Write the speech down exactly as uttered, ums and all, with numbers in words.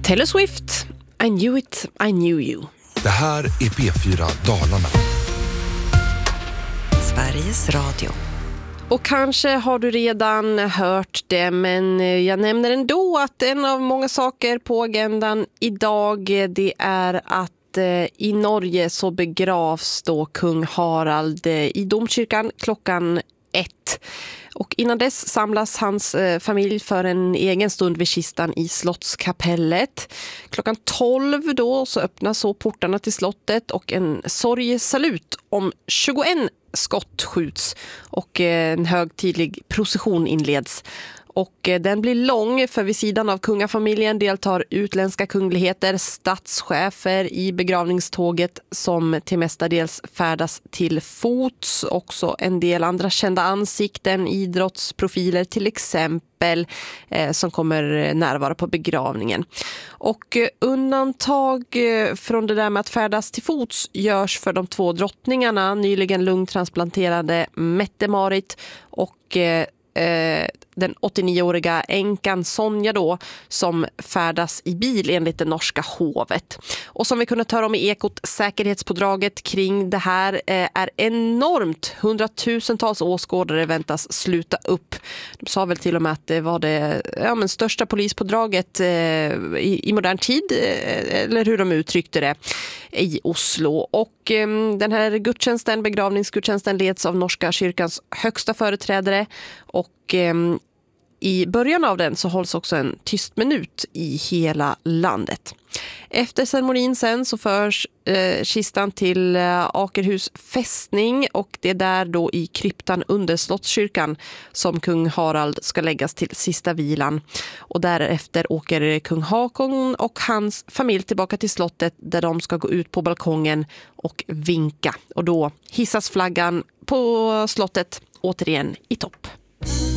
Taylor Swift, I knew it, I knew you. Det här är P fyra Dalarna. Sveriges Radio. Och kanske har du redan hört det, men jag nämner ändå att en av många saker på agendan idag, det är att i Norge så begravs då kung Harald i domkyrkan klockan ett. Och innan dess samlas hans eh, familj för en egen stund vid kistan i slottskapellet. Klockan tolv då så öppnas så portarna till slottet och en sorgesalut om tjugoett skott skjuts och eh, en högtidlig procession inleds. Och eh, den blir lång, för vid sidan av kungafamiljen deltar utländska kungligheter, statschefer i begravningståget som till mestadels färdas till fots. Också en del andra kända ansikten, idrottsprofiler till exempel, eh, som kommer närvara på begravningen. Och eh, undantag eh, från det där med att färdas till fots görs för de två drottningarna, nyligen lungtransplanterade Mette-Marit och eh, eh, den åttionioåriga änkan Sonja då, som färdas i bil enligt det norska hovet. Och som vi kunde höra om i Ekot, säkerhetspådraget kring det här eh, är enormt. Hundratusentals åskådare väntas sluta upp. De sa väl till och med att det var det ja, men största polispådraget eh, i, i modern tid, eh, eller hur de uttryckte det, i Oslo. Och eh, den här gudstjänsten, begravningsgudstjänsten, leds av norska kyrkans högsta företrädare, och eh, i början av den så hålls också en tyst minut i hela landet. Efter ceremonin sen så förs eh, kistan till eh, Akerhus fästning, och det är där då i kryptan under slottskyrkan som kung Harald ska läggas till sista vilan. Och därefter åker kung Hakon och hans familj tillbaka till slottet, där de ska gå ut på balkongen och vinka. Och då hissas flaggan på slottet återigen i topp.